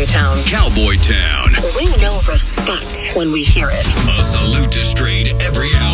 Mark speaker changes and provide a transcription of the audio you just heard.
Speaker 1: Town.
Speaker 2: Cowboy Town.
Speaker 1: We know respect when we hear it.
Speaker 2: A salute to Straight every hour.